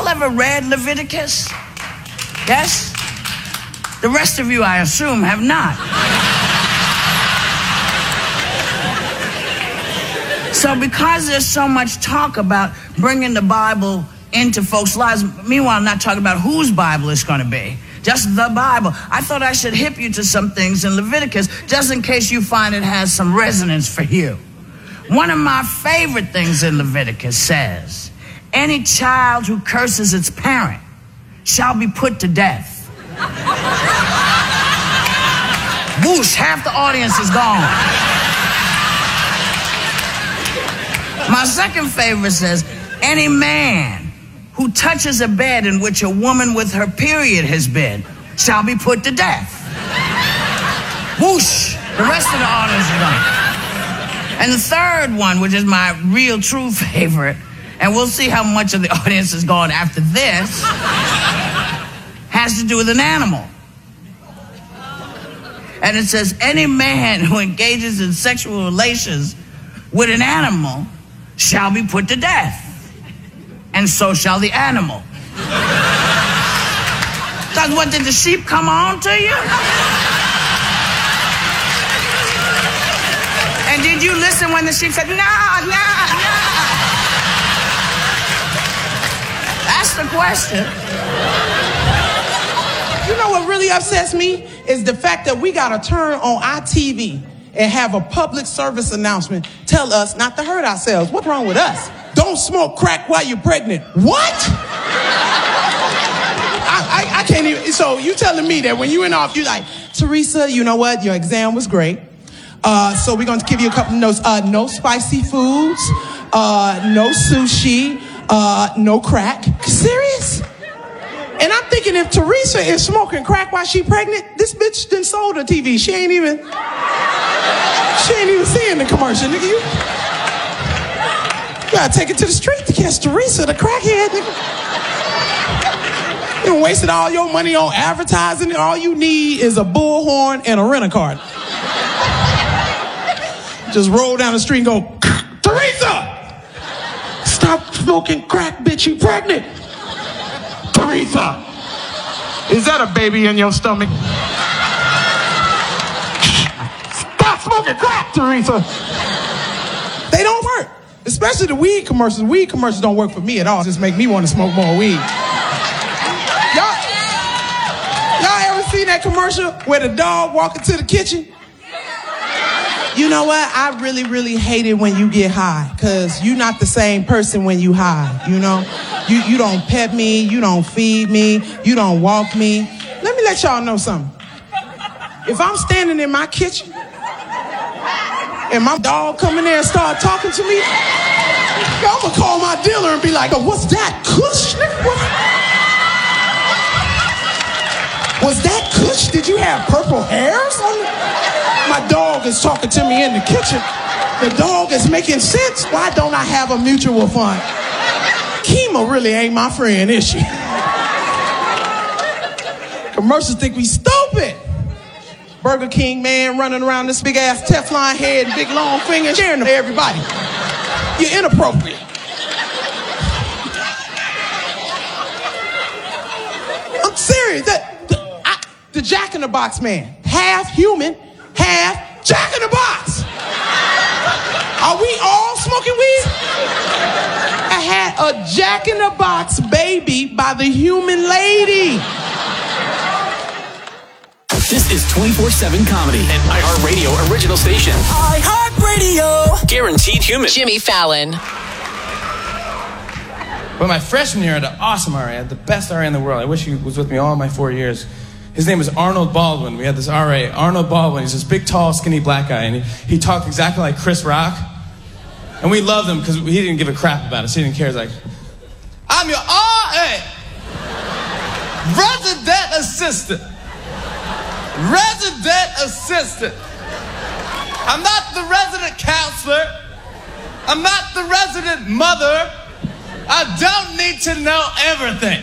y'all ever read Leviticus? Yes? The rest of you, I assume, have not. So because there's so much talk about bringing the Bible into folks' lives, meanwhile, I'm not talking about whose Bible it's going to be, just the Bible. I thought I should hip you to some things in Leviticus, just in case you find it has some resonance for you. One of my favorite things in Leviticus says, any child who curses its parent shall be put to death. Whoosh, half the audience is gone. My second favorite says, any man who touches a bed in which a woman with her period has been shall be put to death. Whoosh, the rest of the audience is gone. And the third one, which is my real true favorite, and we'll see how much of the audience is gone after this, has to do with an animal. And it says, any man who engages in sexual relations with an animal shall be put to death. And so shall the animal. Because what, did the sheep come on to you? And did you listen when the sheep said, nah? That's the question. You know what really upsets me is the fact that we got to turn on our TV and have a public service announcement tell us not to hurt ourselves. What's wrong with us? Don't smoke crack while you're pregnant. What? I can't even. So you telling me that when you in off, you like, Teresa, you know what? Your exam was great. So we're going to give you a couple of notes. No spicy foods, no sushi, no crack. Serious? And I'm thinking if Teresa is smoking crack while she pregnant, this bitch done sold her TV. She ain't even seeing the commercial, nigga. You gotta take it to the street to catch Teresa, the crackhead, nigga. You done wasted all your money on advertising, and all you need is a bullhorn and a rent-a-car. Just roll down the street and go, Teresa! Stop smoking crack, bitch, you pregnant. Teresa, is that a baby in your stomach? Stop smoking crack, Teresa. They don't work. Especially the weed commercials. Weed commercials don't work for me at all. Just make me want to smoke more weed. Y'all ever seen that commercial where the dog walk into the kitchen? You know what? I really, really hate it when you get high, because you're not the same person when you high, you know? You don't pet me, you don't feed me, you don't walk me. Let me let y'all know something. If I'm standing in my kitchen and my dog come in there and start talking to me, I'm gonna call my dealer and be like, oh, what's that, Kush? Was that Kush? Did you have purple hairs on it? My dog is talking to me in the kitchen. The dog is making sense. Why don't I have a mutual fund? Kima really ain't my friend, is she? Commercials think we stupid. Burger King man running around this big ass Teflon head and big long finger sharing to everybody. You're inappropriate. I'm serious. The Jack in the Box man, half human, half Jack in the Box. Are we all smoking weed? I had a Jack in the Box baby by the human lady. This is 24/7 comedy, an iHeartRadio original station. iHeartRadio. Guaranteed human. Jimmy Fallon. Well, my freshman year, I had an awesome RA. I had the best RA in the world. I wish he was with me all my 4 years. His name was Arnold Baldwin. We had this RA, Arnold Baldwin. He's this big, tall, skinny black guy, and he talked exactly like Chris Rock. And we loved him because he didn't give a crap about us. He didn't care. He's like, I'm your RA, resident assistant. Resident assistant. I'm not the resident counselor. I'm not the resident mother. I don't need to know everything.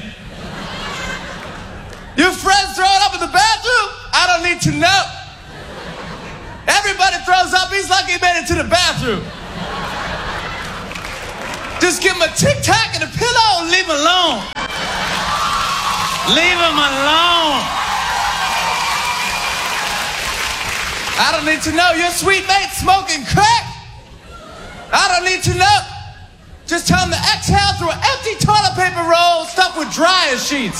Your friends throwing up in the bathroom? I don't need to know. Everybody throws up. He's lucky he made it to the bathroom. Just give him a Tic Tac and a pillow and leave him alone. Leave him alone. I don't need to know your sweet mate smoking crack. I don't need to know. Just tell him to exhale through an empty toilet paper roll stuffed with dryer sheets.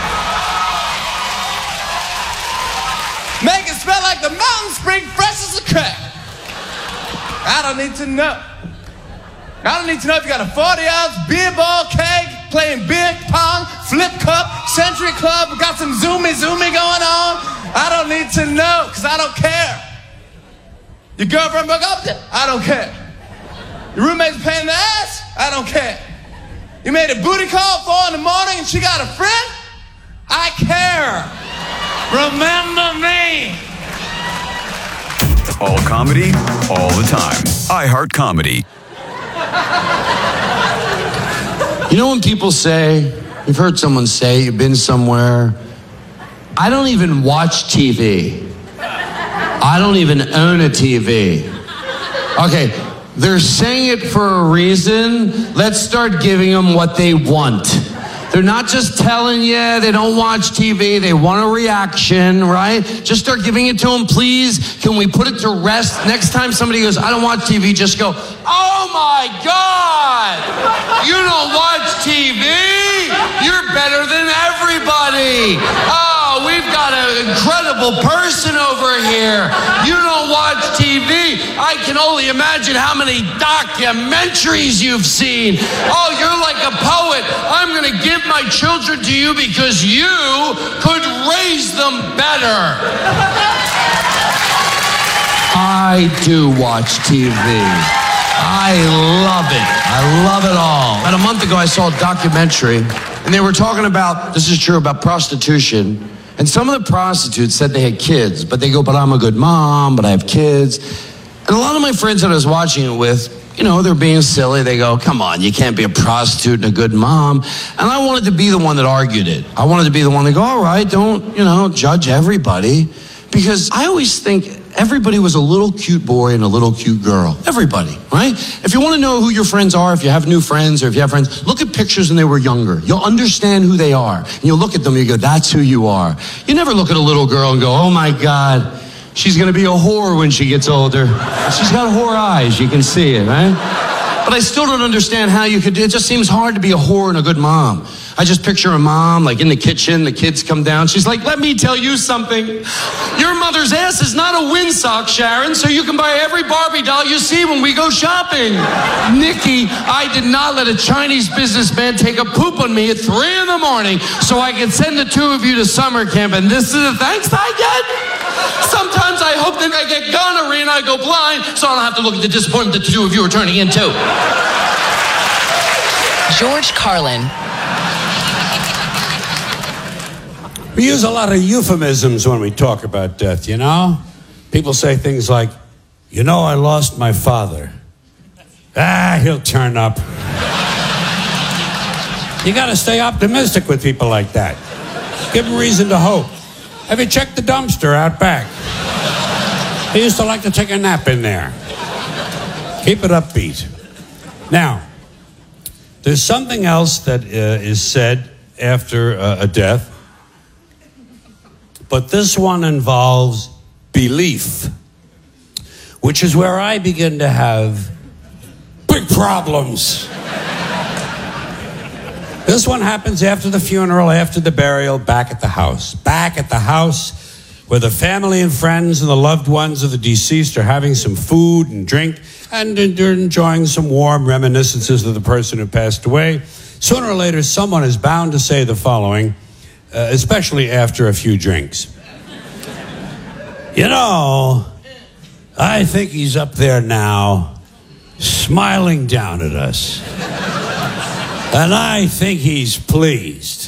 Make it smell like the mountain spring fresh as a crack. I don't need to know. I don't need to know if you got a 40-ounce beer ball keg, playing beer pong, flip cup, Century Club, got some zoomy going on. I don't need to know, because I don't care. Your girlfriend broke up with you? I don't care. Your roommate's a pain in the ass? I don't care. You made a booty call at 4 in the morning and she got a friend? I care. Remember me. All comedy, all the time. iHeart Comedy. You know when people say, you've heard someone say, you've been somewhere, I don't even watch TV. I don't even own a TV. Okay, they're saying it for a reason. Let's start giving them what they want. They're not just telling you they don't watch TV, they want a reaction, right? Just start giving it to them, please. Can we put it to rest? Next time somebody goes, I don't watch TV, just go, oh my God! You don't watch TV? You're better than everybody! Oh, we've got an incredible person over here. You don't watch TV? I can only imagine how many documentaries you've seen. Oh, you're like a poet. I'm going to give my children to you because you could raise them better. I do watch TV. I love it. I love it all. About a month ago, I saw a documentary, and they were talking about, this is true, about prostitution. And some of the prostitutes said they had kids, but they go, but I'm a good mom, but I have kids. And a lot of my friends that I was watching it with, you know, they're being silly. They go, come on, you can't be a prostitute and a good mom. And I wanted to be the one that argued it. I wanted to be the one that go, all right, don't, judge everybody. Because I always think everybody was a little cute boy and a little cute girl. Everybody, right? If you want to know who your friends are, if you have new friends or if you have friends, look at pictures when they were younger. You'll understand who they are. And you'll look at them and you go, that's who you are. You never look at a little girl and go, oh my God, she's going to be a whore when she gets older. She's got whore eyes. You can see it, right? But I still don't understand how you could do it. It just seems hard to be a whore and a good mom. I just picture a mom, like in the kitchen, the kids come down. She's like, let me tell you something. Your mother's ass is not a windsock, Sharon, so you can buy every Barbie doll you see when we go shopping. Nikki, I did not let a Chinese businessman take a poop on me at 3 in the morning so I could send the two of you to summer camp, and this is the thanks I get? Sometimes I hope that I get gonorrhea and I go blind so I don't have to look at the disappointment that the two of you are turning into. George Carlin. We use a lot of euphemisms when we talk about death, you know? People say things like, I lost my father. He'll turn up. You gotta stay optimistic with people like that. Give them reason to hope. Have you checked the dumpster out back? They used to like to take a nap in there. Keep it upbeat. Now, there's something else that is said after a death. But this one involves belief, which is where I begin to have big problems. This one happens after the funeral, after the burial, back at the house. Back at the house where the family and friends and the loved ones of the deceased are having some food and drink and they're enjoying some warm reminiscences of the person who passed away. Sooner or later, someone is bound to say the following, especially after a few drinks. I think he's up there now, smiling down at us. And I think he's pleased.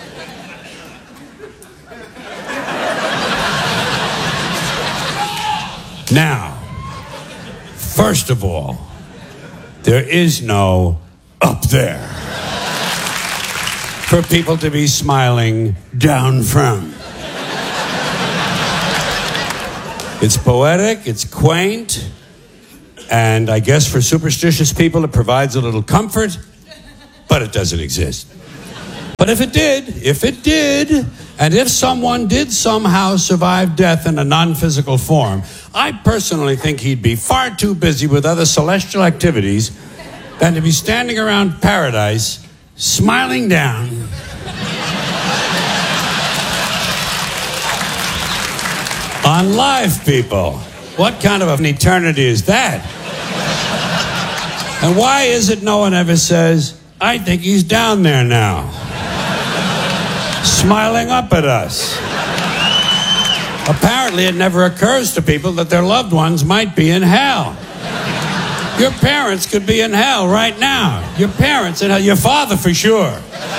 Now, first of all, there is no up there for people to be smiling down from. It's poetic, it's quaint, and I guess for superstitious people it provides a little comfort, but it doesn't exist. But if it did, and if someone did somehow survive death in a non-physical form, I personally think he'd be far too busy with other celestial activities than to be standing around paradise, smiling down on live people. What kind of an eternity is that? And why is it no one ever says, I think he's down there now, smiling up at us? Apparently it never occurs to people that their loved ones might be in hell. Your parents could be in hell right now. Your parents in hell, your father for sure.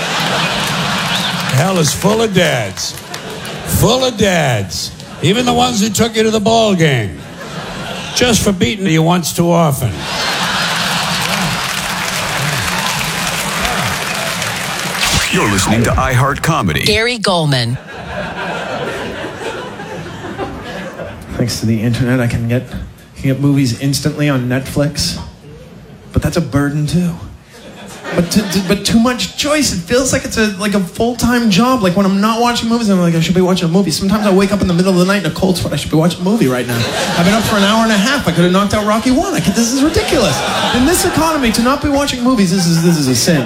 Hell is full of dads. Full of dads. Even the ones who took you to the ball game. Just for beating you once too often. You're listening to iHeart Comedy. Gary Goldman. Thanks to the internet, I can get movies instantly on Netflix. But that's a burden too. But too much choice. It feels like it's like a full-time job. Like when I'm not watching movies, I'm like, I should be watching a movie. Sometimes I wake up in the middle of the night in a cold sweat. I should be watching a movie right now. I've been up for an hour and a half. I could have knocked out Rocky 1. This is ridiculous. In this economy, to not be watching movies, this is a sin.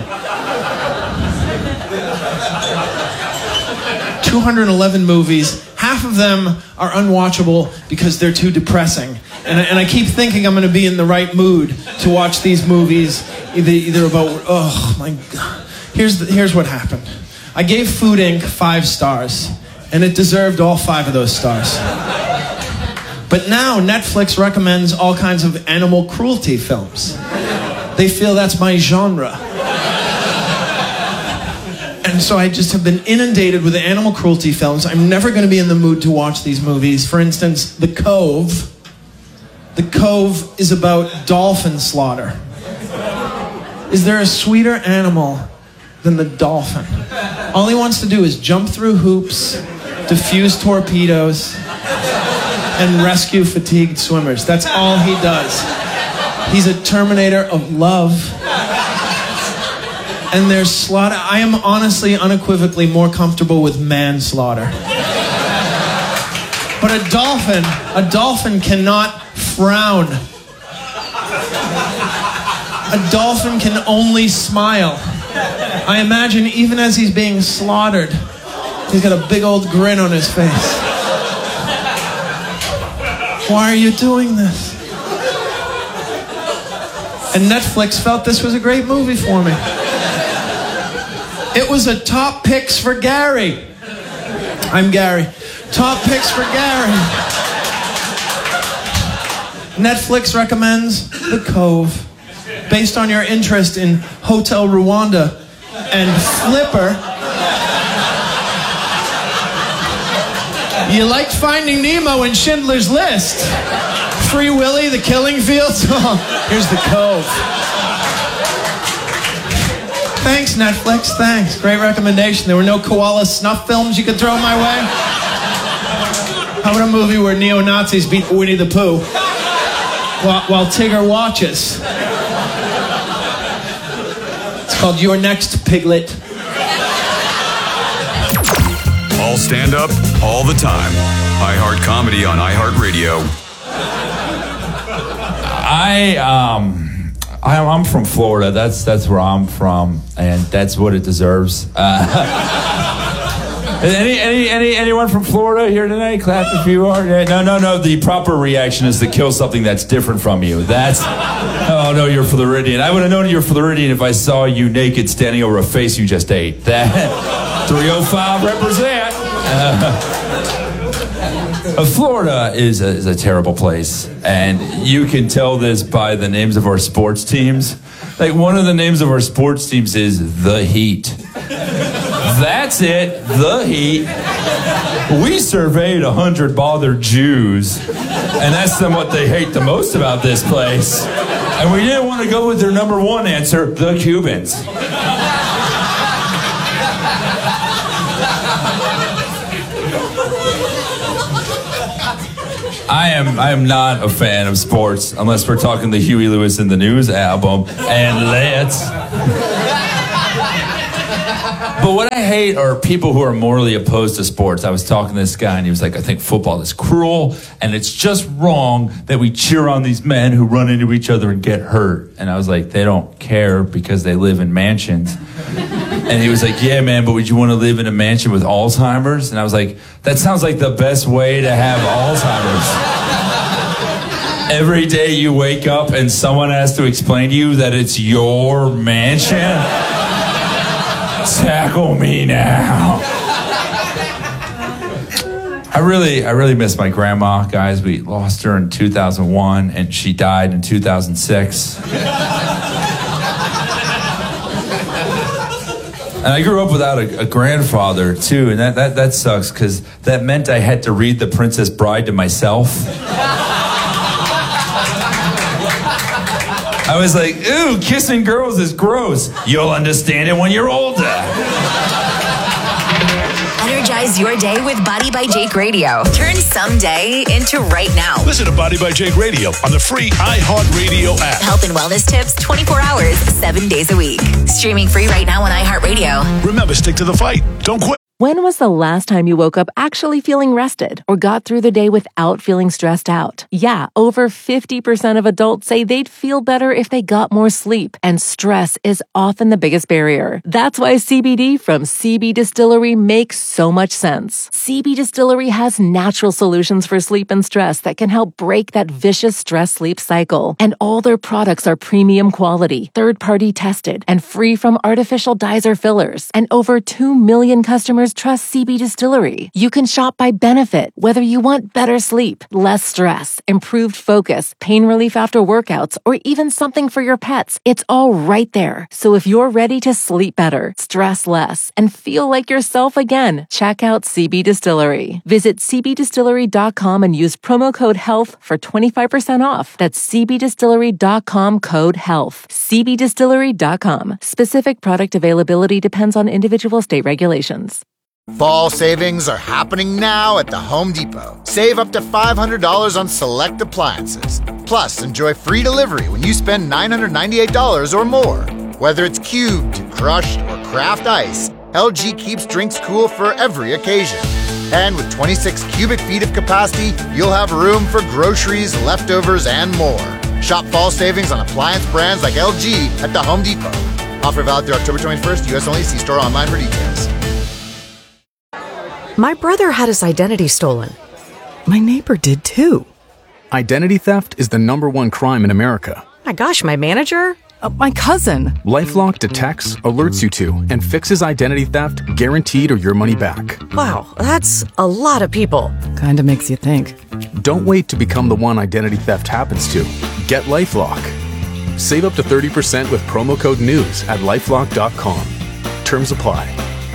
211 movies. Half of them are unwatchable because they're too depressing. And I keep thinking I'm going to be in the right mood to watch these movies, either about, oh my God. Here's what happened. I gave Food Inc. 5 stars, and it deserved all 5 of those stars. But now Netflix recommends all kinds of animal cruelty films. They feel that's my genre. And so I just have been inundated with animal cruelty films. I'm never going to be in the mood to watch these movies. For instance, The Cove. The Cove is about dolphin slaughter. Is there a sweeter animal than the dolphin? All he wants to do is jump through hoops, defuse torpedoes, and rescue fatigued swimmers. That's all he does. He's a terminator of love. And there's slaughter. I am honestly, unequivocally more comfortable with manslaughter. But a dolphin cannot frown. A dolphin can only smile. I imagine even as he's being slaughtered, he's got a big old grin on his face. Why are you doing this? And Netflix felt this was a great movie for me. It was a top picks for Gary. I'm Gary. Top picks for Gary. Netflix recommends The Cove. Based on your interest in Hotel Rwanda and Flipper. You liked Finding Nemo and Schindler's List. Free Willy, The Killing Fields. Oh, here's The Cove. Thanks, Netflix. Thanks. Great recommendation. There were no koala snuff films you could throw my way? How about a movie where neo-Nazis beat Winnie the Pooh while Tigger watches? It's called Your Next Piglet. All stand up, all the time. iHeart Comedy on iHeartRadio. I'm from Florida. That's where I'm from, and that's what it deserves. Anyone from Florida here tonight? Clap if you are. No. The proper reaction is to kill something that's different from you. Oh no, you're Floridian. I would have known you're Floridian if I saw you naked standing over a face you just ate. That 305 represent. Florida is a terrible place, and you can tell this by the names of our sports teams. Like, one of the names of our sports teams is The Heat. That's it, The Heat. We surveyed 100 bothered Jews and asked them what they hate the most about this place. And we didn't want to go with their number one answer, the Cubans. I am not a fan of sports unless we're talking the Huey Lewis in the News album. And let's But what I hate are people who are morally opposed to sports. I was talking to this guy, and he was like, I think football is cruel, and it's just wrong that we cheer on these men who run into each other and get hurt. And I was like, they don't care because they live in mansions. And he was like, yeah, man, but would you want to live in a mansion with Alzheimer's? And I was like, that sounds like the best way to have Alzheimer's. Every day you wake up and someone has to explain to you that it's your mansion. Tackle me now. I really miss my grandma, guys. We lost her in 2001 and she died in 2006. And I grew up without a grandfather too, and that sucks because that meant I had to read The Princess Bride to myself. I was like, ooh, kissing girls is gross. You'll understand it when you're older. Energize your day with Body by Jake Radio. Turn someday into right now. Listen to Body by Jake Radio on the free iHeartRadio app. Health and wellness tips 24 hours, 7 days a week. Streaming free right now on iHeartRadio. Remember, stick to the fight. Don't quit. When was the last time you woke up actually feeling rested or got through the day without feeling stressed out? Yeah, over 50% of adults say they'd feel better if they got more sleep, and stress is often the biggest barrier. That's why CBD from CB Distillery makes so much sense. CB Distillery has natural solutions for sleep and stress that can help break that vicious stress-sleep cycle. And all their products are premium quality, third-party tested, and free from artificial dyes or fillers. And over 2 million customers trust CB Distillery. You can shop by benefit, whether you want better sleep, less stress, improved focus, pain relief after workouts, or even something for your pets. It's all right there. So if you're ready to sleep better, stress less, and feel like yourself again, check out CB Distillery. Visit cbdistillery.com and use promo code HEALTH for 25% off. That's cbdistillery.com, code HEALTH. cbdistillery.com. Specific product availability depends on individual state regulations. Fall savings are happening now at the Home Depot. Save up to $500 on select appliances. Plus, enjoy free delivery when you spend $998 or more. Whether it's cubed, crushed, or craft ice, LG keeps drinks cool for every occasion. And with 26 cubic feet of capacity, you'll have room for groceries, leftovers, and more. Shop fall savings on appliance brands like LG at the Home Depot. Offer valid through October 21st, U.S. only. See store online for details. My brother had his identity stolen. My neighbor did too. Identity theft is the #1 crime in America. My gosh, my manager? My cousin. LifeLock detects, alerts you to, and fixes identity theft guaranteed or your money back. Wow, that's a lot of people. Kinda makes you think. Don't wait to become the one identity theft happens to. Get LifeLock. Save up to 30% with promo code NEWS at LifeLock.com. Terms apply.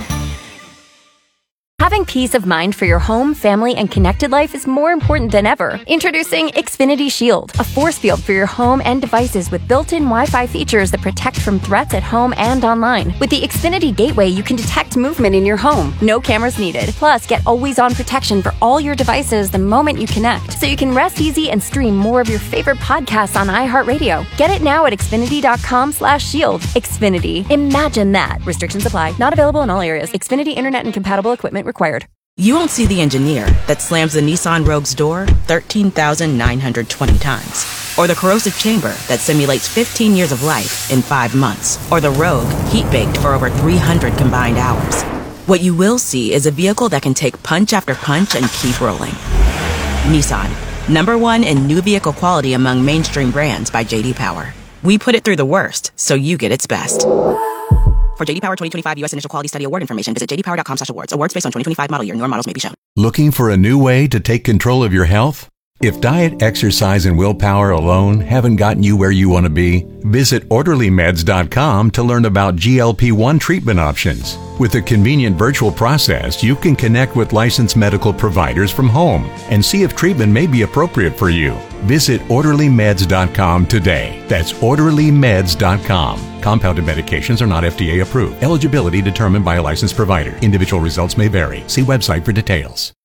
Having peace of mind for your home, family, and connected life is more important than ever. Introducing Xfinity Shield, a force field for your home and devices with built-in Wi-Fi features that protect from threats at home and online. With the Xfinity Gateway, you can detect movement in your home. No cameras needed. Plus, get always-on protection for all your devices the moment you connect, so you can rest easy and stream more of your favorite podcasts on iHeartRadio. Get it now at Xfinity.com/shield. Xfinity. Imagine that. Restrictions apply. Not available in all areas. Xfinity Internet and compatible equipment required. You won't see the engineer that slams the Nissan Rogue's door 13,920 times. Or the corrosive chamber that simulates 15 years of life in 5 months. Or the Rogue heat-baked for over 300 combined hours. What you will see is a vehicle that can take punch after punch and keep rolling. Nissan, #1 in new vehicle quality among mainstream brands by J.D. Power. We put it through the worst, so you get its best. For J.D. Power 2025 U.S. Initial Quality Study Award information, visit jdpower.com/awards. Awards based on 2025 model year. Newer models may be shown. Looking for a new way to take control of your health? If diet, exercise, and willpower alone haven't gotten you where you want to be, visit OrderlyMeds.com to learn about GLP-1 treatment options. With a convenient virtual process, you can connect with licensed medical providers from home and see if treatment may be appropriate for you. Visit OrderlyMeds.com today. That's OrderlyMeds.com. Compounded medications are not FDA approved. Eligibility determined by a licensed provider. Individual results may vary. See website for details.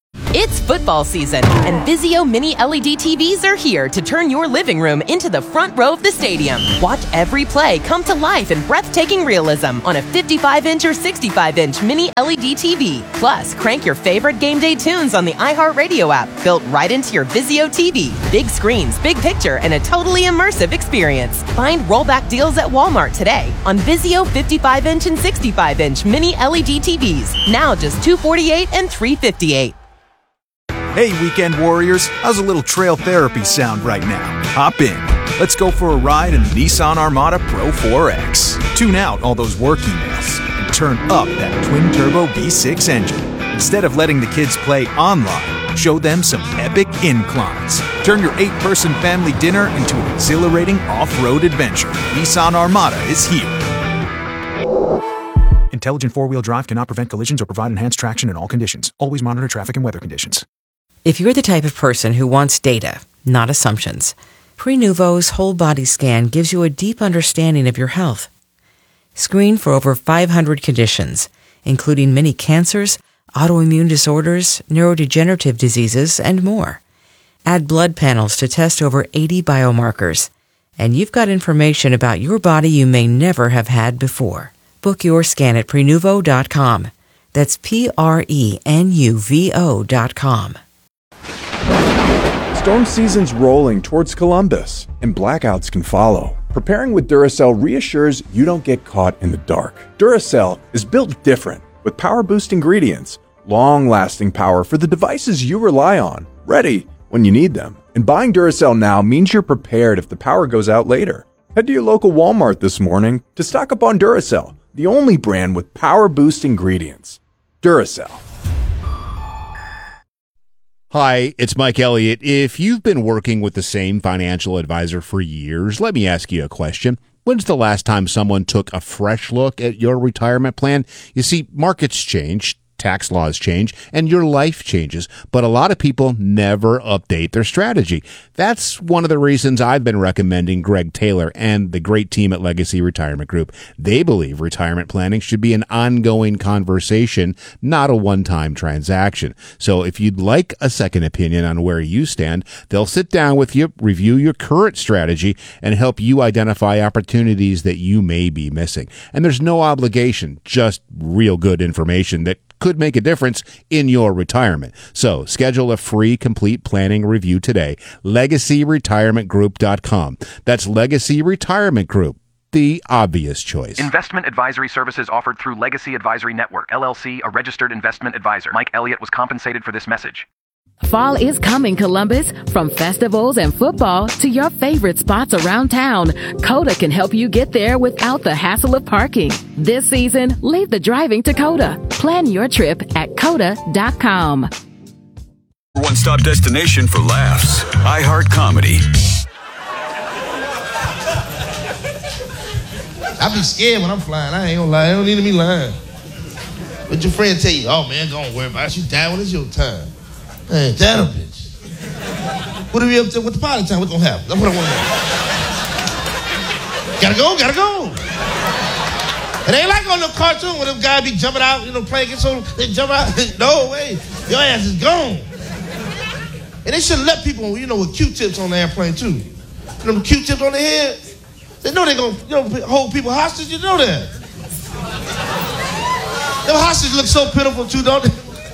It's football season, and Vizio Mini LED TVs are here to turn your living room into the front row of the stadium. Watch every play come to life in breathtaking realism on a 55-inch or 65-inch Mini LED TV. Plus, crank your favorite game day tunes on the iHeartRadio app, built right into your Vizio TV. Big screens, big picture, and a totally immersive experience. Find rollback deals at Walmart today on Vizio 55-inch and 65-inch Mini LED TVs. Now just $248 and $358. Hey, weekend warriors, how's a little trail therapy sound right now? Hop in. Let's go for a ride in the Nissan Armada Pro 4X. Tune out all those work emails and turn up that twin-turbo V6 engine. Instead of letting the kids play online, show them some epic inclines. Turn your 8-person family dinner into an exhilarating off-road adventure. Nissan Armada is here. Intelligent four-wheel drive cannot prevent collisions or provide enhanced traction in all conditions. Always monitor traffic and weather conditions. If you're the type of person who wants data, not assumptions, Prenuvo's whole body scan gives you a deep understanding of your health. Screen for over 500 conditions, including many cancers, autoimmune disorders, neurodegenerative diseases, and more. Add blood panels to test over 80 biomarkers, and you've got information about your body you may never have had before. Book your scan at Prenuvo.com. That's Prenuvo.com. Storm season's rolling towards Columbus, and blackouts can follow. Preparing with Duracell reassures you don't get caught in the dark. Duracell is built different, with power-boost ingredients, long-lasting power for the devices you rely on, ready when you need them. And buying Duracell now means you're prepared if the power goes out later. Head to your local Walmart this morning to stock up on Duracell, the only brand with power-boost ingredients. Duracell. Hi, it's Mike Elliott. If you've been working with the same financial advisor for years, let me ask you a question. When's the last time someone took a fresh look at your retirement plan? You see, markets change, tax laws change, and your life changes, but a lot of people never update their strategy. That's one of the reasons I've been recommending Greg Taylor and the great team at Legacy Retirement Group. They believe retirement planning should be an ongoing conversation, not a one-time transaction. So if you'd like a second opinion on where you stand, they'll sit down with you, review your current strategy, and help you identify opportunities that you may be missing. And there's no obligation, just real good information that could make a difference in your retirement. So schedule a free complete planning review today. LegacyRetirementGroup.com. That's Legacy Retirement Group, the obvious choice. Investment advisory services offered through Legacy Advisory Network, LLC, a registered investment advisor. Mike Elliott was compensated for this message. Fall is coming, Columbus. From festivals and football to your favorite spots around town, Coda can help you get there without the hassle of parking. This season, leave the driving to Coda. Plan your trip at Coda.com. One-stop destination for laughs. iHeart Comedy. I be scared when I'm flying. I ain't gonna lie. I don't need to be lying. But your friend tell you, oh man, don't worry about it. You die when it's your time. Hey, that a bitch. What are we up to with the pilot time? What's gonna happen? That's what I want to know. Gotta go. It ain't like on the cartoon when them guys be jumping out, plane gets so they jump out. No way. Your ass is gone. And they should let people, with Q-tips on the airplane too. Them Q-tips on their head. They know they gonna hold people hostage. You know that. Them hostages look so pitiful too, don't they?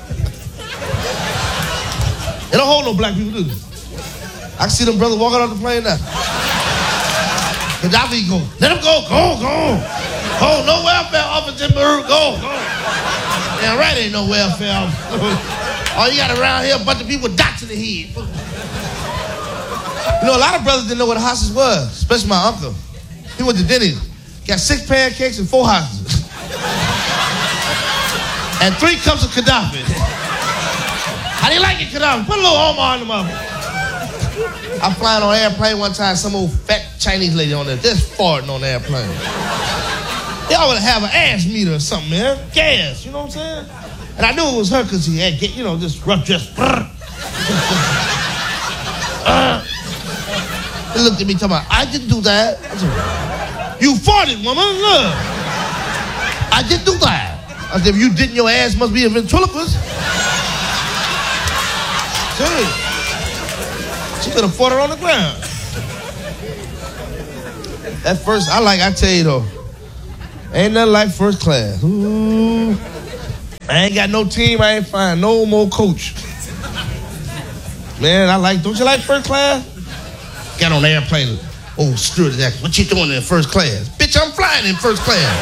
They don't hold no black people, do they? I can see them brothers walking off the plane now. Gaddafi go, let him go. Oh, no welfare officer in Beirut, go. Damn right ain't no welfare officer. All you got around here, a bunch of people with dots in the head. A lot of brothers didn't know what a hostage was, especially my uncle. He went to Denny's, got 6 pancakes and 4 hostages. And 3 cups of Gaddafi. How do you like it, Gaddafi? Put a little Omar in the mother. I'm flying on an airplane one time, some old fat Chinese lady on there, just farting on the airplane. They always have an ass meter or something, man. Gas, you know what I'm saying? And I knew it was her because she had, this rough dress. They looked at me talking about, I didn't do that. I said, you farted, woman, look. I didn't do that. I said, if you didn't, your ass must be a ventriloquist. tell you. She could have fought her on the ground. That first, I tell you though, ain't nothing like first class. Ooh. I ain't got no team, I ain't find no more coach. Man, don't you like first class? Got on the airplane, old stewardess asked, what you doing in first class? Bitch, I'm flying in first class.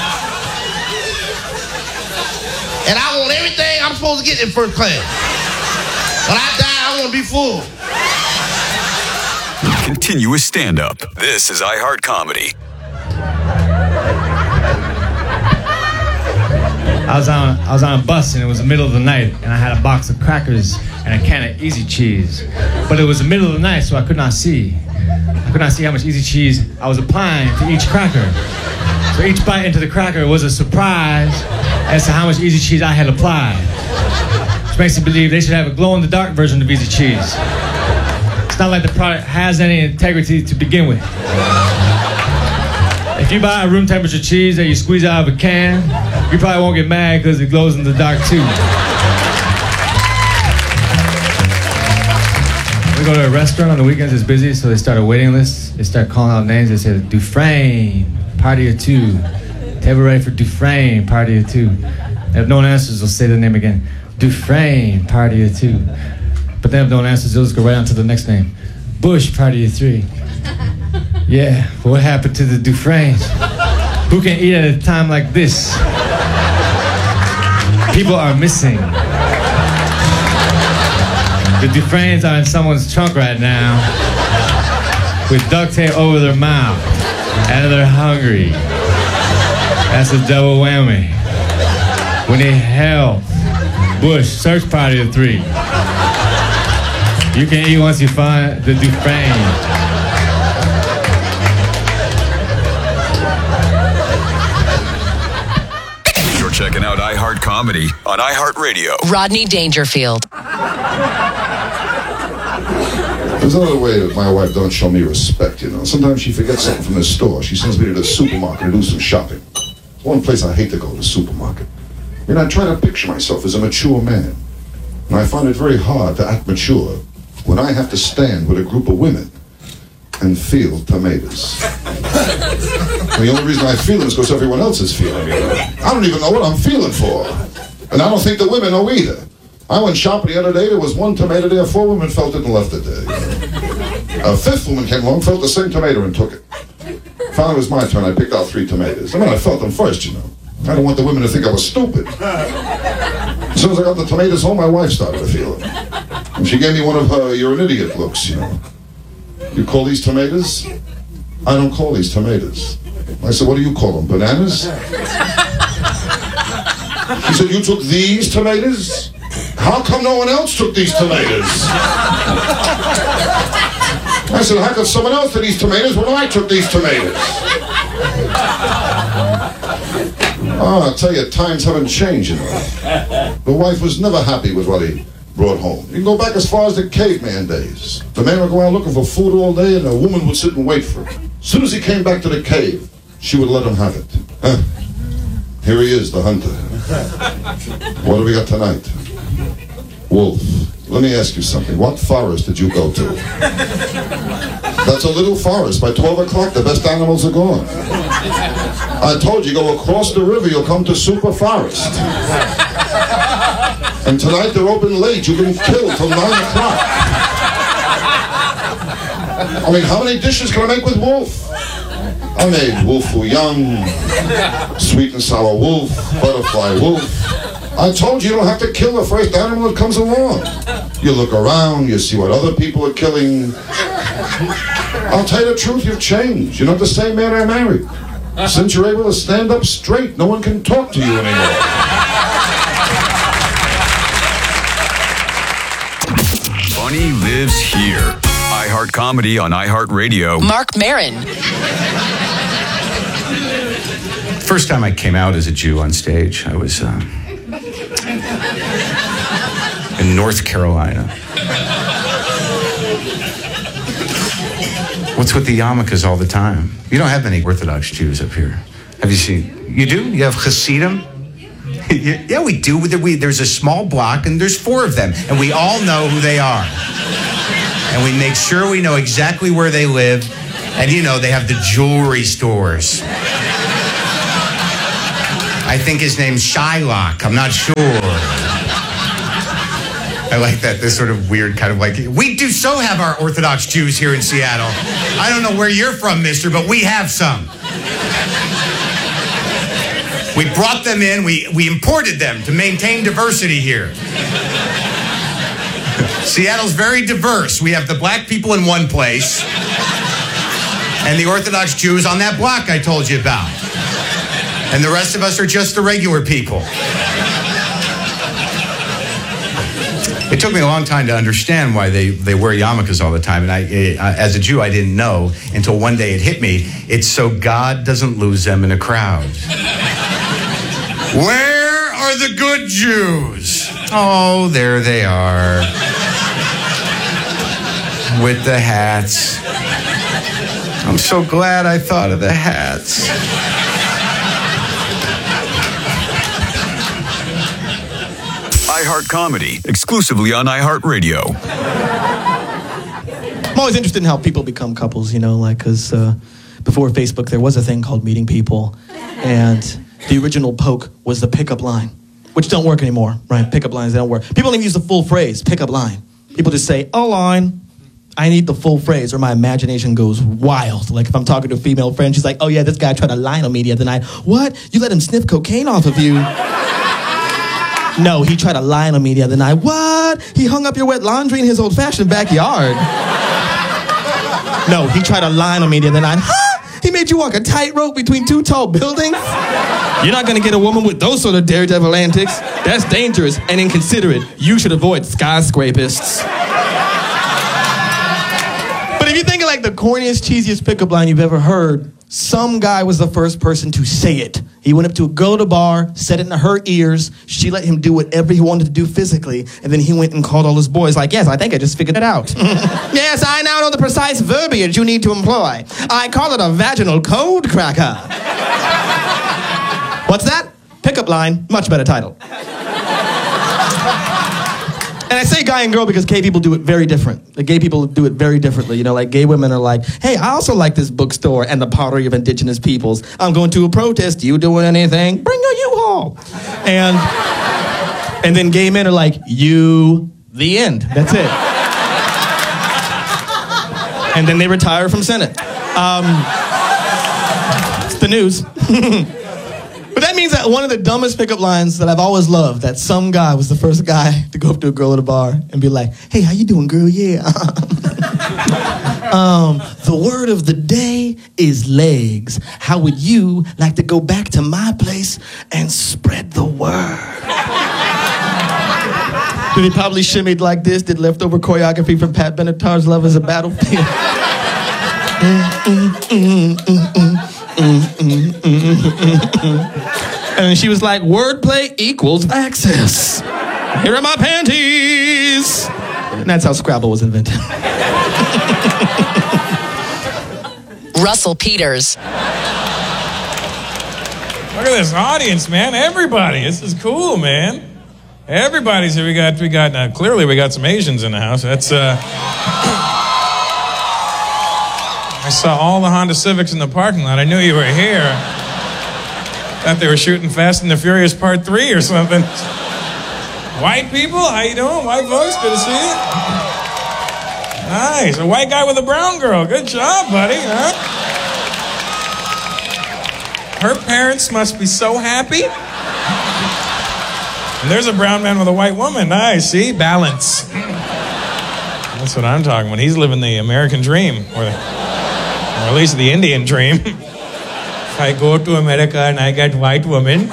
And I want everything I'm supposed to get in first class. When I die, I want to be full. Continuous stand-up. This is iHeart Comedy. I was on a bus and it was the middle of the night and I had a box of crackers and a can of Easy Cheese. But it was the middle of the night, so I could not see. I could not see how much Easy Cheese I was applying to each cracker. So each bite into the cracker was a surprise as to how much Easy Cheese I had applied. Which makes me believe they should have a glow-in-the-dark version of Easy Cheese. It's not like the product has any integrity to begin with. If you buy a room temperature cheese that you squeeze out of a can, you probably won't get mad because it glows in the dark too. We go to a restaurant on the weekends, it's busy, so they start a waiting list. They start calling out names. They say, Dufresne, party of two. Table ready for Dufresne, party of two. If no one answers, they'll say the name again. Dufresne, party of two. But then if no one answers, they'll just go right on to the next name. Bush, party of three. Yeah, what happened to the Dufresnes? Who can eat at a time like this? People are missing. The Dufresnes are in someone's trunk right now with duct tape over their mouth and they're hungry. That's a double whammy. We need help. Bush, search party of three. You can eat once you find the Dufresne. You're checking out iHeart Comedy on iHeartRadio. Rodney Dangerfield. There's another way that my wife don't show me respect, you know. Sometimes she forgets something from the store. She sends me to the supermarket to do some shopping. It's one place I hate to go, the supermarket. I mean, I try to picture myself as a mature man. And I find it very hard to act mature when I have to stand with a group of women and feel tomatoes. And the only reason I feel them is because everyone else is feeling it. I don't even know what I'm feeling for. And I don't think the women know either. I went shopping the other day, there was one tomato there, 4 women felt it and left it there. A 5th woman came along, felt the same tomato and took it. Finally it was my turn, I picked out 3 tomatoes. I mean, I felt them first, you know. I don't want the women to think I was stupid. As soon as I got the tomatoes home, my wife started to feel them. And she gave me one of her, you're an idiot looks, you know. You call these tomatoes? I don't call these tomatoes. I said, what do you call them, bananas? She said, you took these tomatoes? How come no one else took these tomatoes? I said, how come someone else took these tomatoes when I took these tomatoes? Oh, I tell you, times haven't changed, you know. The wife was never happy with what he brought home. You can go back as far as the caveman days. The man would go out looking for food all day and the woman would sit and wait for him. As soon as he came back to the cave, she would let him have it. Here he is, the hunter. What do we got tonight? Wolf. Let me ask you something. What forest did you go to? That's a little forest. By 12 o'clock, the best animals are gone. I told you, go across the river, you'll come to super forest. And tonight they're open late. You can kill till 9 o'clock. I mean, how many dishes can I make with wolf? I made wolf young, sweet and sour wolf, butterfly wolf. I told you, you don't have to kill the first animal that comes along. You look around, you see what other people are killing. I'll tell you the truth, you've changed. You're not the same man I married. Since you're able to stand up straight, no one can talk to you anymore. Funny lives here. iHeart Comedy on iHeartRadio. Mark Maron. First time I came out as a Jew on stage, I was in North Carolina. What's with the yarmulkes all the time? You don't have many Orthodox Jews up here. Have you seen? You do? You have Hasidim? Yeah, we do. There's a small block, and there's 4 of them, and we all know who they are. And we make sure we know exactly where they live, and they have the jewelry stores. I think his name's Shylock. I'm not sure. I like that. This sort of weird kind of like, we do so have our Orthodox Jews here in Seattle. I don't know where you're from, mister, but we have some. We brought them in. We imported them to maintain diversity here. Seattle's very diverse. We have the black people in one place and the Orthodox Jews on that block I told you about. And the rest of us are just the regular people. It took me a long time to understand why they wear yarmulkes all the time. And I, as a Jew, I didn't know until one day it hit me. It's so God doesn't lose them in a crowd. Where are the good Jews? Oh, there they are. With the hats. I'm so glad I thought of the hats. iHeart Comedy, exclusively on iHeartRadio. I'm always interested in how people become couples, because before Facebook, there was a thing called meeting people, and the original poke was the pickup line, which don't work anymore, right? Pickup lines, they don't work. People don't even use the full phrase, pickup line. People just say, a line. I need the full phrase, or my imagination goes wild. Like if I'm talking to a female friend, she's like, oh yeah, this guy tried to lie on me the other night. What? You let him sniff cocaine off of you? No, he tried to lie on me the other night. What? He hung up your wet laundry in his old-fashioned backyard. No, he tried to lie on me the other night. Huh? He made you walk a tightrope between 2 tall buildings? You're not gonna get a woman with those sort of daredevil antics. That's dangerous and inconsiderate. You should avoid skyscraperists. But if you think of like the corniest, cheesiest pickup line you've ever heard, some guy was the first person to say it. He went up to a girl at a bar, said it in her ears. She let him do whatever he wanted to do physically, and then he went and called all his boys like, yes, I think I just figured it out. Yes, I now know the precise verbiage you need to employ. I call it a vaginal code cracker. What's that? Pickup line. Much better title. And I say guy and girl because gay people do it very different. The gay people do it very differently. Like gay women are like, hey, I also like this bookstore and the pottery of indigenous peoples. I'm going to a protest. You doing anything? Bring a U-Haul. And then gay men are like, you, the end. That's it. And then they retire from Senate. It's the news. But that means that one of the dumbest pickup lines that I've always loved, that some guy was the first guy to go up to a girl at a bar and be like, hey, how you doing, girl? Yeah. The word of the day is legs. How would you like to go back to my place and spread the word? Then he probably shimmied like this, did leftover choreography from Pat Benatar's Love is a Battlefield. And she was like, wordplay equals access. Here are my panties. And that's how Scrabble was invented. Russell Peters. Look at this audience, man. Everybody. This is cool, man. Everybody's here. We got clearly we got some Asians in the house. That's I saw all the Honda Civics in the parking lot. I knew you were here. Thought they were shooting Fast and the Furious Part 3 or something. White people, how you doing? White folks, good to see you. Nice, a white guy with a brown girl. Good job, buddy. Huh? Her parents must be so happy. And there's a brown man with a white woman. Nice, see? Balance. That's what I'm talking about. He's living the American dream, or at least the Indian dream. If I go to America and I get white woman,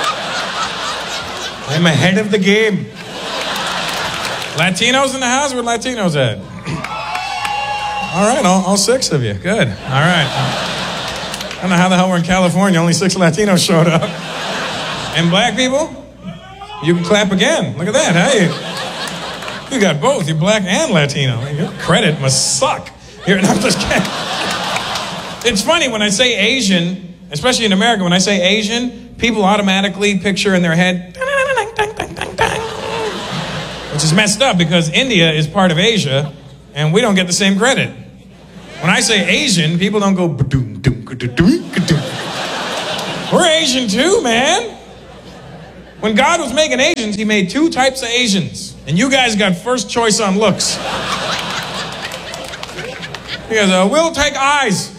I'm ahead of the game. Latinos in the house? Where Latinos at? All right, all 6 of you. Good. All right. I don't know how the hell we're in California. Only 6 Latinos showed up. And black people? You can clap again. Look at that. Hey, you got both. You're black and Latino. Your credit must suck. Here, no, I'm just kidding. It's funny when I say Asian, especially in America, when I say Asian, people automatically picture in their head, which is messed up because India is part of Asia and we don't get the same credit. When I say Asian, people don't go, we're Asian too, man. When God was making Asians, he made 2 types of Asians. And you guys got first choice on looks. He goes, we'll take eyes.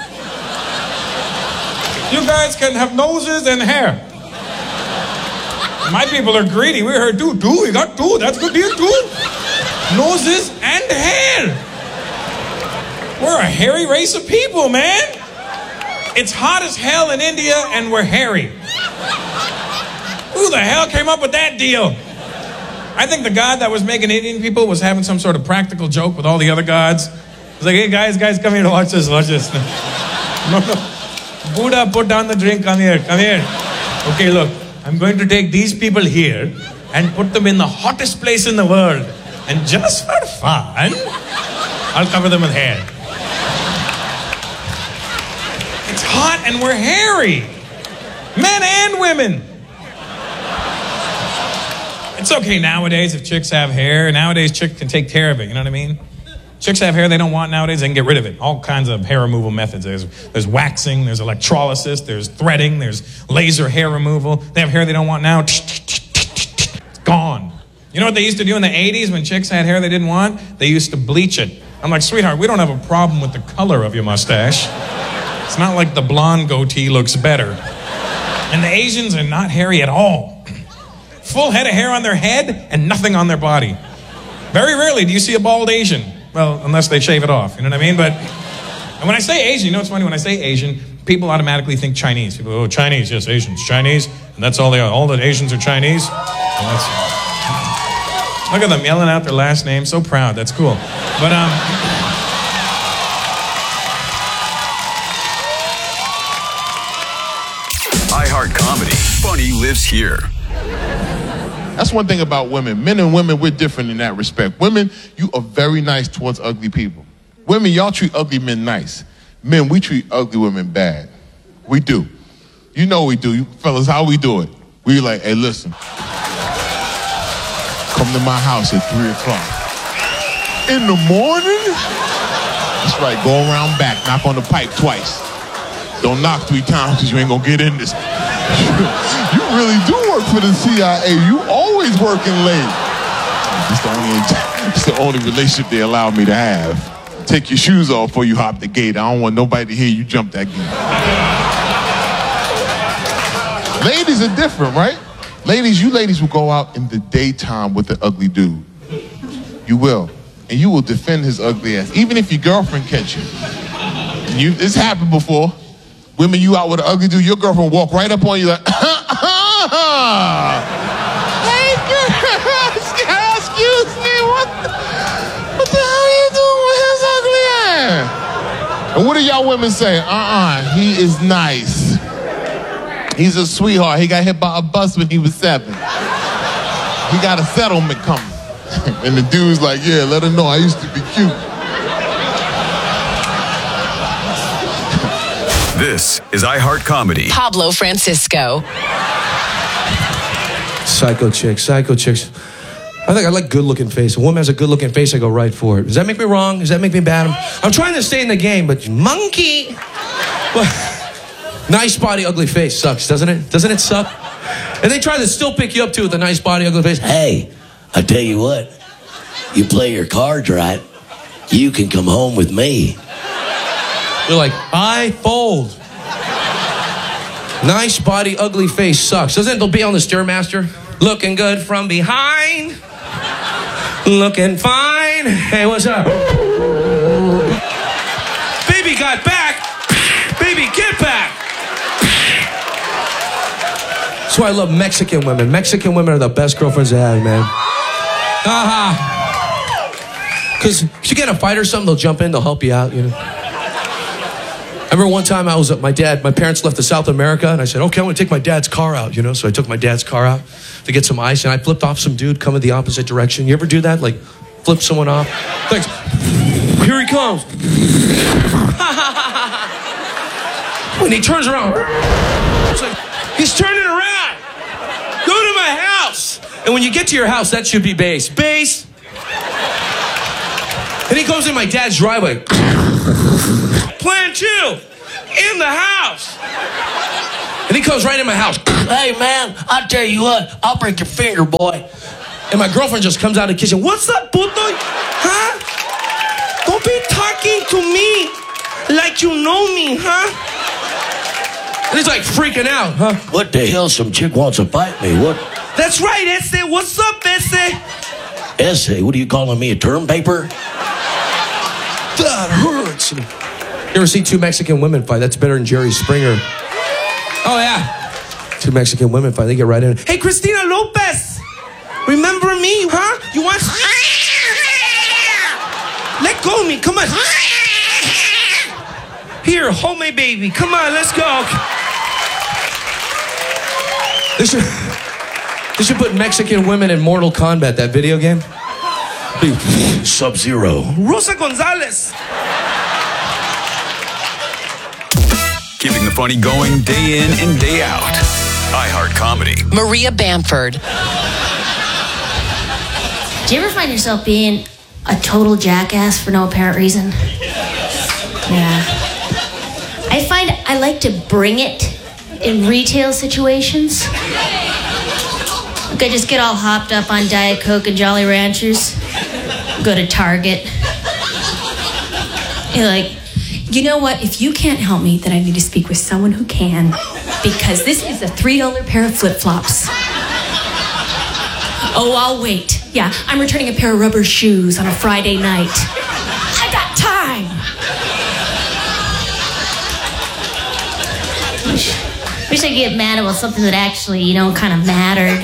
You guys can have noses and hair. My people are greedy. We heard 2. We got 2. That's good deal, 2. Noses and hair. We're a hairy race of people, man. It's hot as hell in India and we're hairy. Who the hell came up with that deal? I think the God that was making Indian people was having some sort of practical joke with all the other gods. He's like, hey, guys, come here to watch this. No. Buddha, put down the drink. Come here. Okay, look, I'm going to take these people here and put them in the hottest place in the world. And just for fun, I'll cover them with hair. It's hot and we're hairy. Men and women. It's okay nowadays if chicks have hair. Nowadays, chicks can take care of it. You know what I mean? Chicks have hair they don't want nowadays. They can get rid of it. All kinds of hair removal methods. There's waxing. There's electrolysis. There's threading. There's laser hair removal. They have hair they don't want now. It's gone. You know what they used to do in the 80s when chicks had hair they didn't want? They used to bleach it. I'm like, sweetheart, we don't have a problem with the color of your mustache. It's not like the blonde goatee looks better. And the Asians are not hairy at all. Full head of hair on their head and nothing on their body. Very rarely do you see a bald Asian. Well, unless they shave it off, you know what I mean? But and when I say Asian, you know what's funny? When I say Asian, people automatically think Chinese. People go, oh, Chinese, yes, Asians, Chinese. And that's all they are. All the Asians are Chinese. Look at them yelling out their last name. So proud. That's cool. But, iHeart Comedy. Funny lives here. That's one thing about women. Men and women, we're different in that respect. Women, you are very nice towards ugly people. Women, y'all treat ugly men nice. Men, we treat ugly women bad. We do. You know we do. You fellas, how we do it? We like, hey, listen. Come to my house at 3 o'clock. In the morning? That's right, go around back, knock on the pipe twice. Don't knock 3 times because you ain't gonna get in this. You really do work for the CIA. You always working late. It's the only relationship they allow me to have. Take your shoes off before you hop the gate. I don't want nobody to hear you jump that gate. Ladies are different, right? You ladies will go out in the daytime with the ugly dude. You will. And you will defend his ugly ass. Even if your girlfriend catch you. It's happened before. Women, you out with an ugly dude, your girlfriend walk right up on you like, hey, girl, excuse me, what the hell are you doing with his ugly ass? And what do y'all women say? He is nice. He's a sweetheart. He got hit by a bus when he was 7. He got a settlement coming. And the dude's like, yeah, let her know I used to be cute. This is iHeart Comedy. Pablo Francisco. Psycho chicks. I think I like good-looking face. A woman has a good-looking face, I go right for it. Does that make me wrong? Does that make me bad? I'm trying to stay in the game, but monkey. Nice body, ugly face sucks, doesn't it? Doesn't it suck? And they try to still pick you up, too, with a nice body, ugly face. Hey, I tell you what. You play your cards right, you can come home with me. You're like, I fold. Nice body, ugly face sucks. Doesn't it? They'll be on the Stairmaster. Looking good from behind. Looking fine. Hey, what's up? Baby got back. Baby, get back. That's why I love Mexican women. Mexican women are the best girlfriends to have, man. Because if you get in a fight or something, they'll jump in, they'll help you out, you know. I remember one time I was at my parents left to South America, and I said, okay, I'm gonna take my dad's car out, you know? So I took my dad's car out to get some ice, and I flipped off some dude coming the opposite direction. You ever do that? Like, flip someone off? Thanks. Here he comes. When he turns around, it's like, he's turning And when you get to your house, that should be bass. Bass! And he goes in my dad's driveway. Plan 2 in the house. And he comes right in my house. Hey, man, I tell you what, I'll break your finger, boy. And my girlfriend just comes out of the kitchen. What's up, puto? Huh? Don't be talking to me like you know me, huh? And he's like freaking out, huh? What the hell? Some chick wants to fight me. What? That's right, Esse. What's up, Esse? Esse? What are you calling me, a term paper? That hurts. You ever see 2 Mexican women fight? That's better than Jerry Springer. Oh, yeah. 2 Mexican women fight. They get right in. Hey, Cristina Lopez. Remember me, huh? You want... Let go of me. Come on. Here, hold my baby. Come on, let's go. They should put Mexican women in Mortal Kombat, that video game. Sub-Zero. Rosa Gonzalez. Keeping the funny going day in and day out. iHeart Comedy. Maria Bamford. Do you ever find yourself being a total jackass for no apparent reason? Yeah. I find I like to bring it in retail situations. Like I just get all hopped up on Diet Coke and Jolly Ranchers. Go to Target. You're like, you know what? If you can't help me, then I need to speak with someone who can. Because this is a $3 pair of flip-flops. Oh, I'll wait. Yeah, I'm returning a pair of rubber shoes on a Friday night. I got time. Wish I could get mad about something that actually, kind of mattered.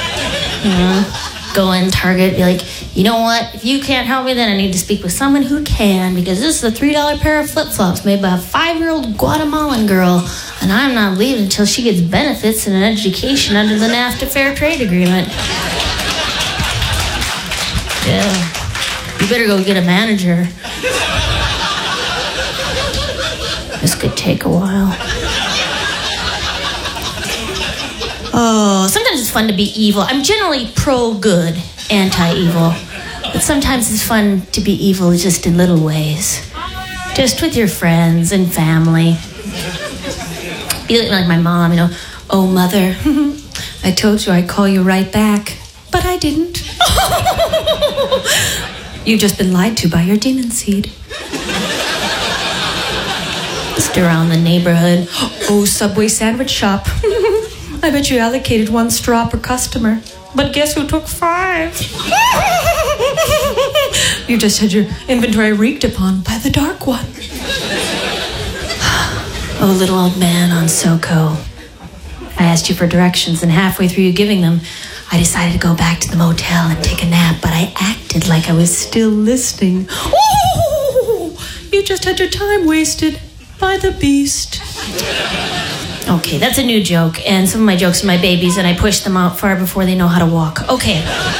Go in Target, be like, you know what? If you can't help me, then I need to speak with someone who can, because this is a $3 pair of flip-flops made by a 5-year-old Guatemalan girl, and I'm not leaving until she gets benefits and an education under the NAFTA Fair Trade Agreement. Yeah. You better go get a manager. This could take a while. Oh, sometimes it's fun to be evil. I'm generally pro-good, anti-evil. But sometimes it's fun to be evil just in little ways. Just with your friends and family. Be like my mom, Oh, mother, I told you I'd call you right back. But I didn't. You've just been lied to by your demon seed. Just around the neighborhood. Oh, Subway sandwich shop. I bet you allocated 1 straw per customer. But guess who took 5? You just had your inventory reeked upon by the dark one. Oh, little old man on SoCo. I asked you for directions, and halfway through you giving them, I decided to go back to the motel and take a nap, but I acted like I was still listening. Oh, you just had your time wasted by the beast. Okay, that's a new joke, and some of my jokes are my babies, and I push them out far before they know how to walk. Okay.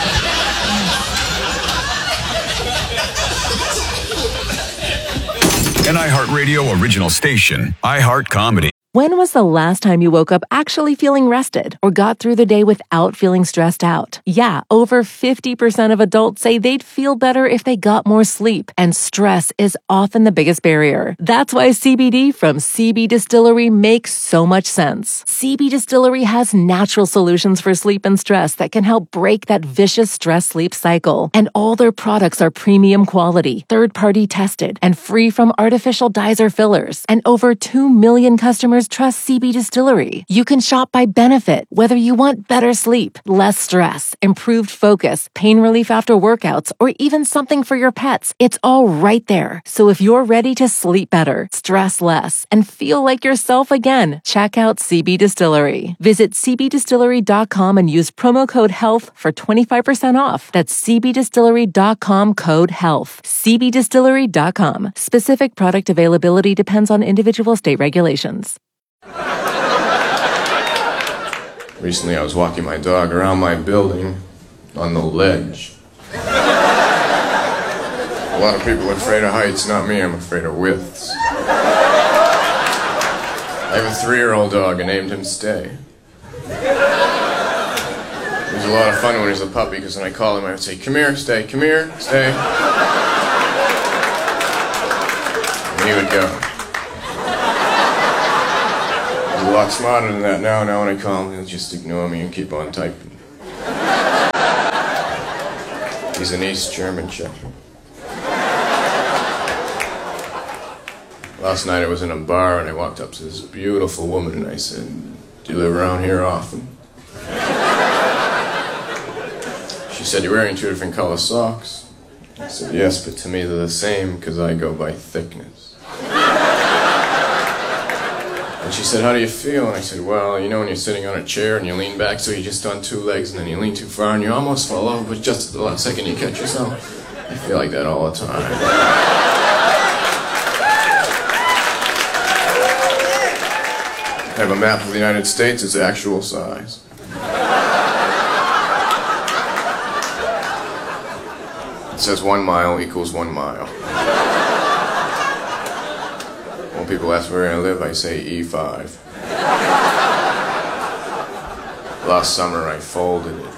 An iHeartRadio original station, iHeart Comedy. When was the last time you woke up actually feeling rested or got through the day without feeling stressed out? Yeah, over 50% of adults say they'd feel better if they got more sleep, and stress is often the biggest barrier. That's why CBD from CB Distillery makes so much sense. CB Distillery has natural solutions for sleep and stress that can help break that vicious stress-sleep cycle. And all their products are premium quality, third-party tested, and free from artificial dyes or fillers. And over 2 million customers trust CB Distillery. You can shop by benefit, whether you want better sleep, less stress, improved focus, pain relief after workouts, or even something for your pets. It's all right there. So if you're ready to sleep better, stress less, and feel like yourself again, check out CB Distillery. Visit cbdistillery.com and use promo code HEALTH for 25% off. That's cbdistillery.com, code HEALTH. cbdistillery.com. Specific product availability depends on individual state regulations. Recently, I was walking my dog around my building on the ledge. A lot of people are afraid of heights, not me. I'm afraid of widths. I have a 3-year-old dog. I named him Stay. He's was a lot of fun when he was a puppy, because when I called him, I would say, come here, stay, come here, stay. And he would go. He's a lot smarter than that now. Now when I call him, he'll just ignore me and keep on typing. He's an East German Shepherd. Last night I was in a bar and I walked up to this beautiful woman and I said, do you live around here often? She said, you're wearing 2 different color socks. I said, yes, but to me they're the same because I go by thickness. And she said, how do you feel? And I said, well, you know when you're sitting on a chair and you lean back so you're just on 2 legs and then you lean too far and you almost fall over, but just at the last second you catch yourself. I feel like that all the time. I have a map of the United States, it's actual size. It says 1 mile equals 1 mile. When people ask where I live, I say E5. Last summer I folded it.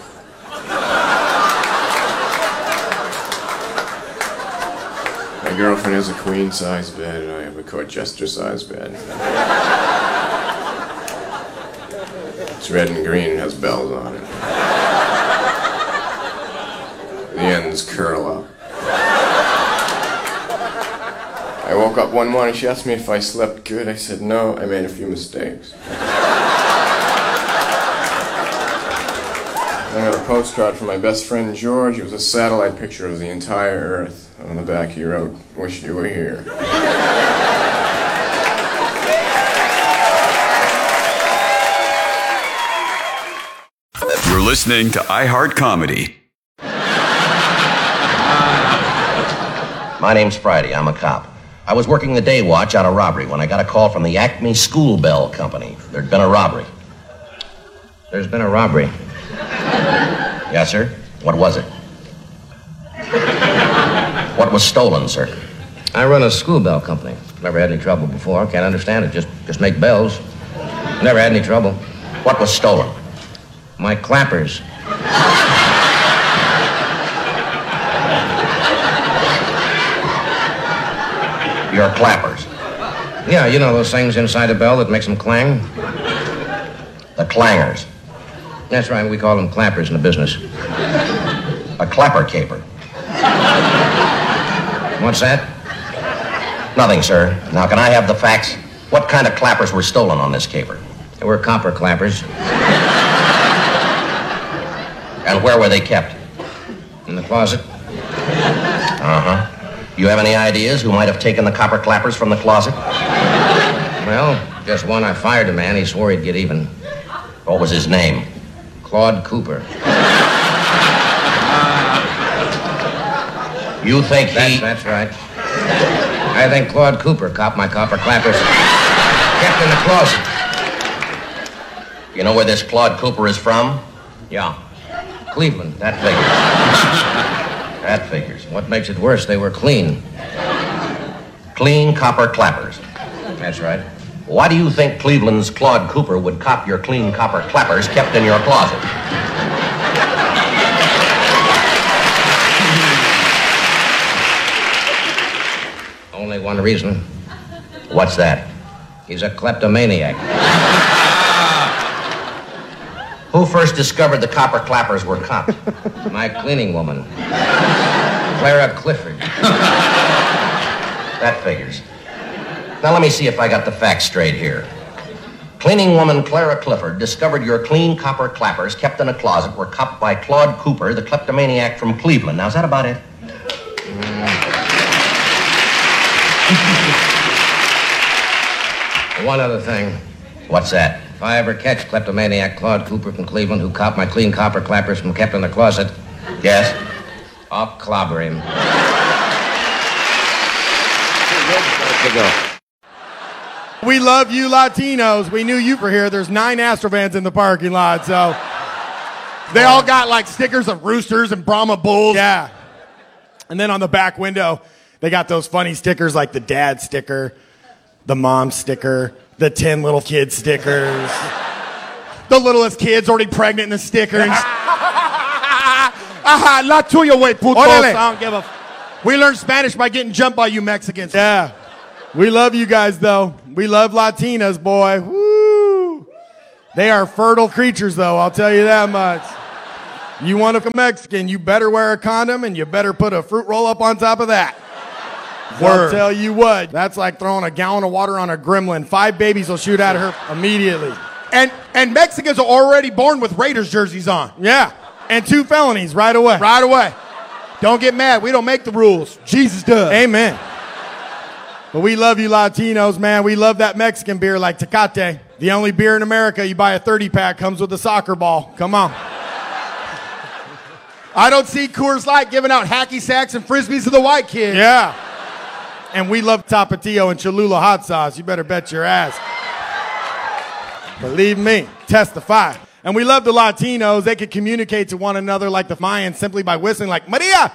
My girlfriend has a queen-size bed and I have a Colchester-size bed. It's red and green and has bells on it. The ends curl up. I woke up one morning, she asked me if I slept good. I said no, I made a few mistakes. I got a postcard from my best friend George. It was a satellite picture of the entire Earth. On the back he wrote, wish you were here. You're listening to iHeart Comedy. My name's Friday. I'm a cop. I was working the day watch on a robbery when I got a call from the Acme School Bell Company. There'd been a robbery. There's been a robbery. Yes, sir? What was it? What was stolen, sir? I run a school bell company. Never had any trouble before. Can't understand it. Just make bells. Never had any trouble. What was stolen? My clappers. Your clappers? Yeah, you know those things inside a bell that makes them clang? The clangers. That's right, we call them clappers in the business. A clapper caper. What's that? Nothing, sir. Now, can I have the facts? What kind of clappers were stolen on this caper? They were copper clappers. And where were they kept? In the closet. Uh-huh. You have any ideas who might have taken the copper clappers from the closet? Well, just one. I fired a man. He swore he'd get even. What was his name? Claude Cooper. You think he... That's right. I think Claude Cooper copped my copper clappers. Kept in the closet. You know where this Claude Cooper is from? Yeah. Cleveland. That figures. That figures. What makes it worse, they were clean. Clean copper clappers. That's right. Why do you think Cleveland's Claude Cooper would cop your clean copper clappers kept in your closet? Only one reason. What's that? He's a kleptomaniac. Who first discovered the copper clappers were copped? My cleaning woman, Clara Clifford. That figures. Now let me see if I got the facts straight here. Cleaning woman Clara Clifford discovered your clean copper clappers kept in a closet were copped by Claude Cooper, the kleptomaniac from Cleveland. Now, is that about it? One other thing. What's that? If I ever catch kleptomaniac Claude Cooper from Cleveland who copped my clean copper clappers from kept in the closet, yes, I'll clobber him. We love you Latinos. We knew you were here. There's 9 Astrovans in the parking lot, so they all got like stickers of roosters and Brahma bulls. Yeah. And then on the back window, they got those funny stickers like the dad sticker, the mom sticker, the 10 little kid stickers. The littlest kid's already pregnant in the stickers. Aha, la tuya, way, putos. Órale. I don't give a... We learned Spanish by getting jumped by you Mexicans. Yeah. We love you guys, though. We love Latinas, boy. Woo! They are fertile creatures, though, I'll tell you that much. You want to become Mexican, you better wear a condom and you better put a fruit roll up on top of that. I'll tell you what, that's like throwing a gallon of water on a gremlin. 5 babies will shoot at her immediately. And Mexicans are already born with Raiders jerseys on. Yeah. And 2 felonies right away. Right away. Don't get mad. We don't make the rules. Jesus does. Amen. But we love you Latinos, man. We love that Mexican beer like Tecate. The only beer in America you buy a 30-pack comes with a soccer ball. Come on. I don't see Coors Light giving out hacky sacks and frisbees to the white kids. Yeah. And we love Tapatio and Cholula hot sauce. You better bet your ass. Believe me. Testify. And we love the Latinos. They can communicate to one another like the Mayans simply by whistling like, Maria!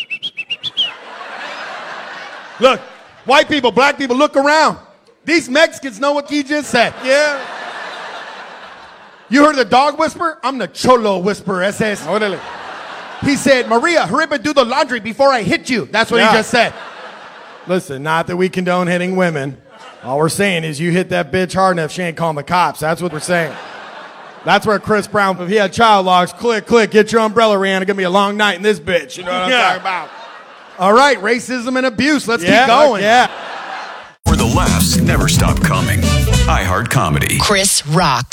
Look, white people, black people, look around. These Mexicans know what you just said. Yeah. You heard the dog whisper? I'm the Cholo whisperer. Ese es. Órale. He said, Maria, hurry up and do the laundry before I hit you. That's what he just said. Listen, not that we condone hitting women. All we're saying is you hit that bitch hard enough, she ain't calling the cops. That's what we're saying. That's where Chris Brown, if he had child locks, click, get your umbrella, Rihanna. Gonna be a long night in this bitch. You know what I'm talking about? All right, racism and abuse. Let's keep going. Yeah. Where the laughs never stop coming. iHeart Comedy. Chris Rock.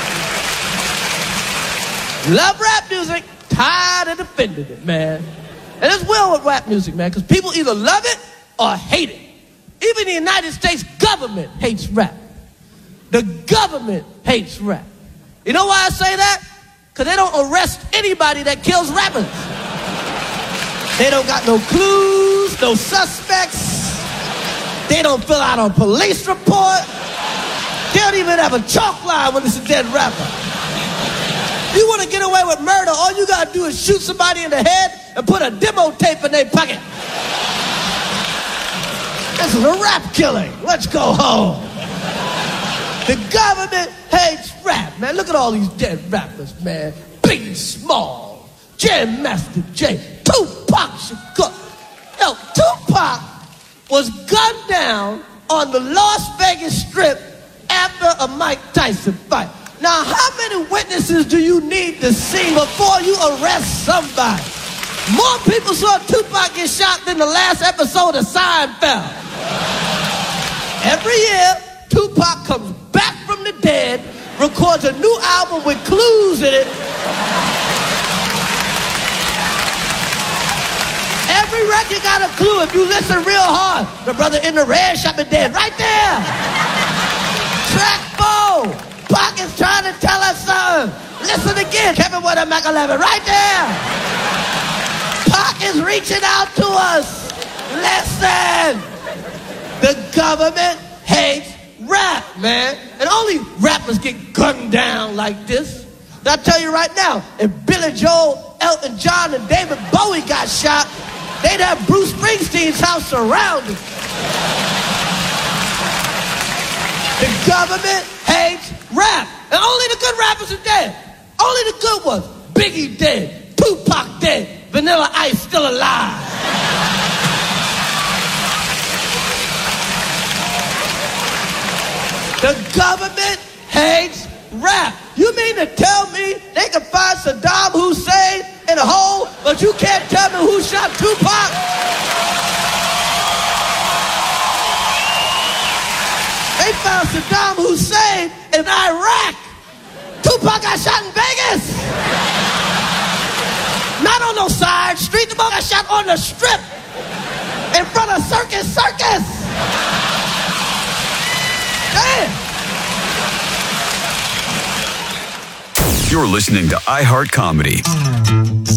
Love rap music. Tired of defending it, man. And it's well with rap music, man, because people either love it or hate it. Even the United States government hates rap. The government hates rap. You know why I say that? Because they don't arrest anybody that kills rappers. They don't got no clues, no suspects. They don't fill out a police report. They don't even have a chalk line when it's a dead rapper. You want to get away with murder, all you got to do is shoot somebody in the head and put a demo tape in their pocket. This is a rap killing. Let's go home. The government hates rap, man. Look at all these dead rappers, man. Big Small, Jam Master Jay, Tupac Shakur. Yo, Tupac was gunned down on the Las Vegas Strip after a Mike Tyson fight. Now, how many witnesses do you need to see before you arrest somebody? More people saw Tupac get shot than the last episode of Seinfeld. Every year, Tupac comes back from the dead, records a new album with clues in it. Every record got a clue if you listen real hard. The brother in the red shot me dead, right there. Track 4. Pac is trying to tell us something. Listen again. Kevin with a Mac 11 right there. Pac is reaching out to us. Listen. The government hates rap, man. And only rappers get gunned down like this. And I tell you right now, if Billy Joel, Elton John, and David Bowie got shot, they'd have Bruce Springsteen's house surrounded. The government hates rap. And only the good rappers are dead. Only the good ones. Biggie dead. Tupac dead. Vanilla Ice still alive. The government hates rap. You mean to tell me they can find Saddam Hussein in a hole, but you can't tell me who shot Tupac? They found Saddam Hussein in Iraq. Tupac got shot in Vegas. Not on no side street. Tupac got shot on the strip in front of Circus. Damn. You're listening to iHeart Comedy.